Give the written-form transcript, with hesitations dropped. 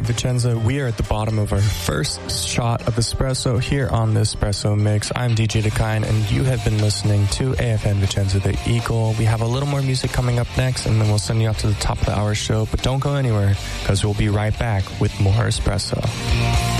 Vicenza. We are at the bottom of our first shot of espresso here on the Espresso Mix. I'm DJ Dakine, and you have been listening to AFN Vicenza The Eagle. We have a little more music coming up next, and then we'll send you out to the top of the hour show. But don't go anywhere, because we'll be right back with more espresso.